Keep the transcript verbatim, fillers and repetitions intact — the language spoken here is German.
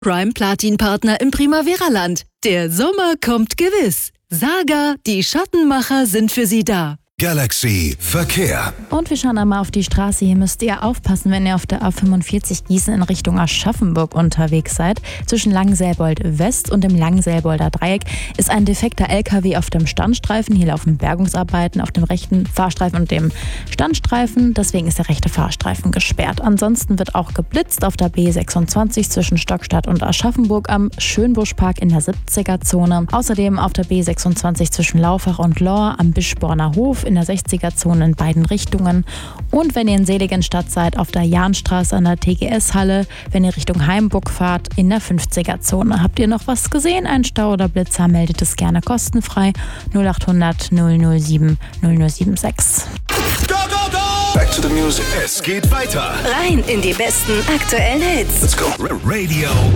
Prime Platin-Partner im Primavera-Land. Der Sommer kommt gewiss. Saga, die Schattenmacher sind für Sie da. Galaxy Verkehr. Und wir schauen einmal auf die Straße. Hier müsst ihr aufpassen, wenn ihr auf der A fünfundvierzig Gießen in Richtung Aschaffenburg unterwegs seid. Zwischen Langselbold West und dem Langselbolder Dreieck ist ein defekter L K W auf dem Standstreifen. Hier laufen Bergungsarbeiten auf dem rechten Fahrstreifen und dem Standstreifen. Deswegen ist der rechte Fahrstreifen gesperrt. Ansonsten wird auch geblitzt auf der B sechsundzwanzig zwischen Stockstadt und Aschaffenburg am Schönbuschpark in der siebziger-Zone. Außerdem auf der B sechsundzwanzig zwischen Laufach und Lohr am Bischborner Hof in der sechziger-Zone in beiden Richtungen. Und wenn ihr in Seligenstadt seid, auf der Jahnstraße an der T G S-Halle, wenn ihr Richtung Heimburg fahrt, in der fünfziger-Zone. Habt ihr noch was gesehen? Ein Stau oder Blitzer, meldet es gerne kostenfrei. null acht hundert null null sieben null null sieben sechs. Go, go, go! Back to the music. Es geht weiter. Rein in die besten aktuellen Hits. Let's go. Radio